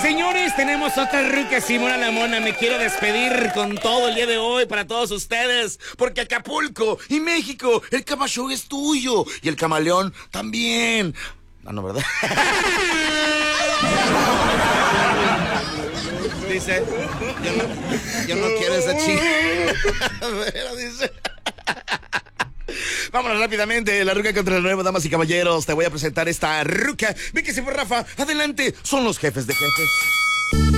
señores, tenemos otra ruca, Simona la Mona. Me quiero despedir con todo el día de hoy para todos ustedes, porque Acapulco y México, el Camashow es tuyo y el Camaleón también. No, ¿verdad? Dice, yo no quiero esa chica. Dice. Vámonos rápidamente, la ruca contra el nuevo, damas y caballeros. Te voy a presentar esta ruca. Ve que se fue Rafa. Adelante, son los jefes de jefes.